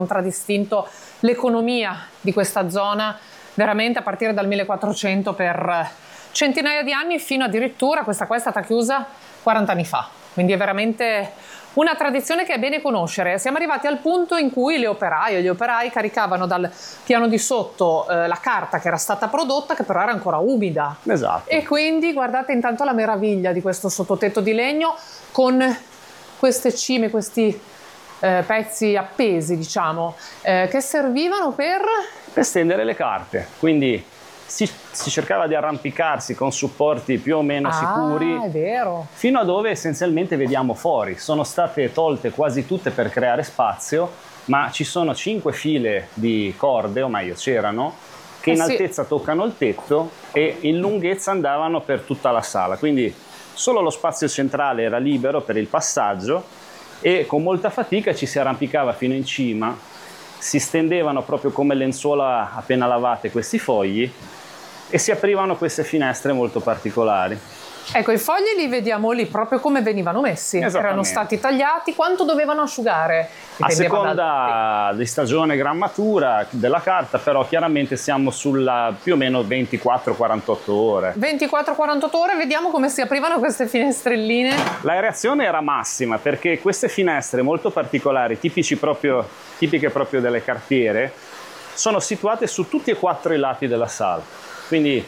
contraddistinto l'economia di questa zona veramente a partire dal 1400 per centinaia di anni, fino addirittura questa qua è stata chiusa 40 anni fa, quindi è veramente una tradizione che è bene conoscere. Siamo arrivati al punto in cui le operaie e gli operai caricavano dal piano di sotto la carta che era stata prodotta, che però era ancora umida. Esatto. E quindi guardate intanto la meraviglia di questo sottotetto di legno con queste cime, questi pezzi appesi, diciamo, che servivano per stendere le carte. Quindi si cercava di arrampicarsi con supporti più o meno sicuri, è vero, fino a dove essenzialmente vediamo fuori. Sono state tolte quasi tutte per creare spazio, ma ci sono 5 file di corde, o meglio c'erano, che in altezza toccano il tetto e in lunghezza andavano per tutta la sala. Quindi solo lo spazio centrale era libero per il passaggio e con molta fatica ci si arrampicava fino in cima. Si stendevano proprio come lenzuola appena lavate questi fogli e si aprivano queste finestre molto particolari. Ecco, i fogli li vediamo lì proprio come venivano messi, erano stati tagliati. Quanto dovevano asciugare? A seconda di stagione e grammatura della carta, però chiaramente siamo sulla più o meno 24-48 ore. 24-48 ore, vediamo come si aprivano queste finestrelline. L'aerazione era massima perché queste finestre molto particolari, tipiche proprio delle cartiere, sono situate su tutti e 4 i lati della sala. Quindi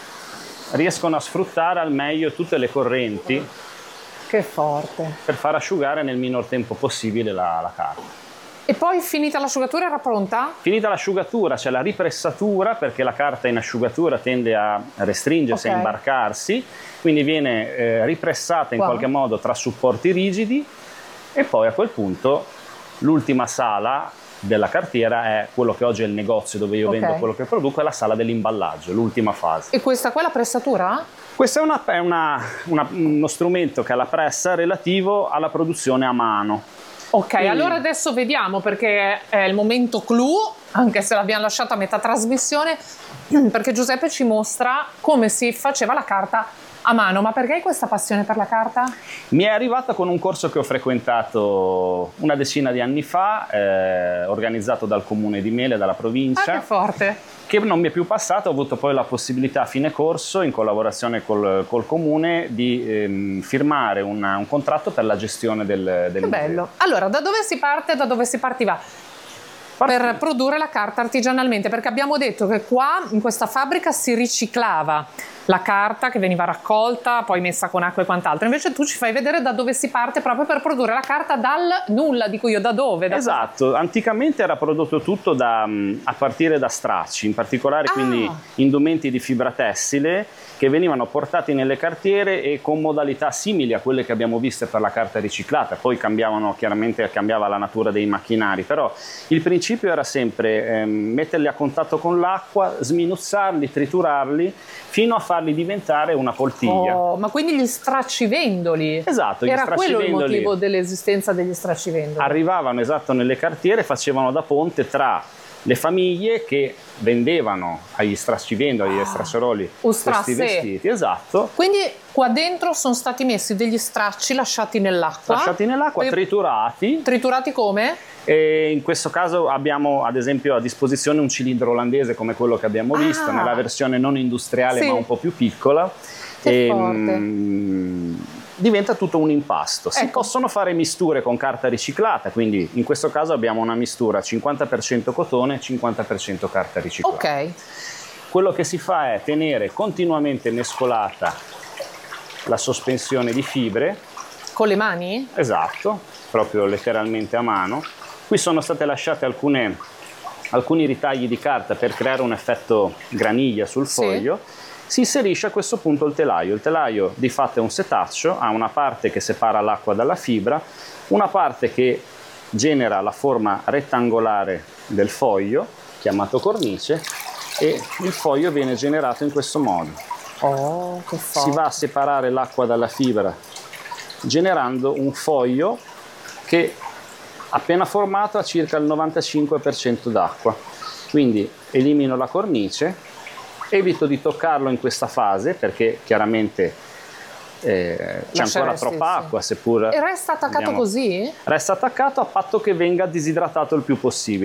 riescono a sfruttare al meglio tutte le correnti. Che forte! Per far asciugare nel minor tempo possibile la carta. E poi finita l'asciugatura era pronta? Finita l'asciugatura c'è la ripressatura, perché la carta in asciugatura tende a restringersi, a imbarcarsi, quindi viene ripressata in qualche modo tra supporti rigidi e poi a quel punto l'ultima sala della cartiera è quello che oggi è il negozio dove io vendo quello che produco, è la sala dell'imballaggio, l'ultima fase. E questa qua è la pressatura? Questo è uno strumento che ha la pressa relativo alla produzione a mano. Ok, allora adesso vediamo, perché è il momento clou, anche se l'abbiamo lasciata a metà trasmissione, perché Giuseppe ci mostra come si faceva la carta a mano. Ma perché hai questa passione per la carta? Mi è arrivata con un corso che ho frequentato una decina di anni fa, organizzato dal comune di Mele, dalla provincia. Ah, che forte! Che non mi è più passato. Ho avuto poi la possibilità a fine corso, in collaborazione col comune, di firmare un contratto per la gestione del museo. Che bello! Allora, da dove si parte? Da dove si partiva? Per produrre la carta artigianalmente, perché abbiamo detto che qua in questa fabbrica si riciclava la carta che veniva raccolta, poi messa con acqua e quant'altro. Invece tu ci fai vedere da dove si parte proprio per produrre la carta dal nulla, dico io, da dove? Esatto, anticamente era prodotto tutto a partire da stracci, in particolare quindi indumenti di fibra tessile che venivano portati nelle cartiere e con modalità simili a quelle che abbiamo viste per la carta riciclata. Poi chiaramente cambiava la natura dei macchinari, però il principio era sempre metterli a contatto con l'acqua, sminuzzarli, triturarli, fino a farli diventare una poltiglia. Oh, ma quindi gli straccivendoli? Esatto, era quello il motivo dell'esistenza degli stracivendoli? Arrivavano nelle cartiere, facevano da ponte tra le famiglie che vendevano agli stracivendoli, agli stracciaroli questi vestiti. Esatto. Quindi qua dentro sono stati messi degli stracci lasciati nell'acqua. Lasciati nell'acqua, triturati. Triturati come? E in questo caso abbiamo ad esempio a disposizione un cilindro olandese come quello che abbiamo visto, nella versione non industriale ma un po' più piccola. Che forte. Diventa tutto un impasto. Si possono fare misture con carta riciclata, quindi in questo caso abbiamo una mistura 50% cotone, 50% carta riciclata. Ok. Quello che si fa è tenere continuamente mescolata la sospensione di fibre. Con le mani? Esatto, proprio letteralmente a mano. Qui sono state lasciate alcuni ritagli di carta per creare un effetto graniglia sul foglio. Si inserisce a questo punto il telaio. Il telaio di fatto è un setaccio, ha una parte che separa l'acqua dalla fibra, una parte che genera la forma rettangolare del foglio, chiamato cornice, e il foglio viene generato in questo modo. Oh, che forte. Si va a separare l'acqua dalla fibra, generando un foglio che appena formato ha circa il 95% d'acqua. Quindi elimino la cornice, evito di toccarlo in questa fase perché chiaramente c'è ancora troppa acqua, seppur... E resta attaccato così? Resta attaccato a patto che venga disidratato il più possibile.